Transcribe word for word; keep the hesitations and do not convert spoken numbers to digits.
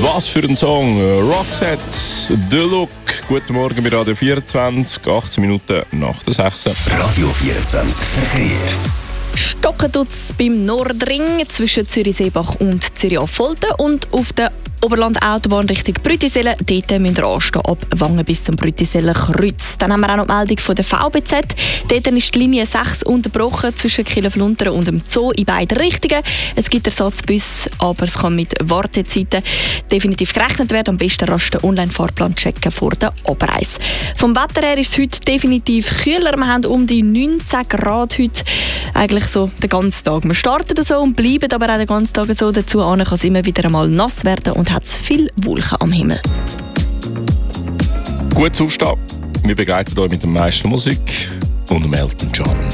Was für ein Song! Roxette, The Look. Guten Morgen bei Radio vierundzwanzig, achtzehn Minuten nach der sechs. Radio vierundzwanzig Verkehr. Stocken tut's beim Nordring zwischen Zürich-Seebach und Zürich-Affolter und auf der Oberland-Autobahn Richtung Brüttisellen. Dort müsst ihr anstehen, ab Wangen bis zum Brüttiseller Kreuz. Dann haben wir auch noch die Meldung von der V B Z. Dort ist die Linie sechs unterbrochen zwischen Killeflunteren und dem Zoo in beiden Richtungen. Es gibt Ersatzbus, aber es kann mit Wartezeiten definitiv gerechnet werden. Am besten rasch den Online-Fahrplan checken vor der Abreise. Vom Wetter her ist es heute definitiv kühler. Wir haben um die neunzehn Grad heute. Eigentlich so den ganzen Tag. Wir starten so und bleiben aber auch den ganzen Tag so. Dazu kann es immer wieder einmal nass werden und hat viel Wolken am Himmel. Gut aufstehen. Wir begleiten euch mit der meisten Musik und dem Elton John.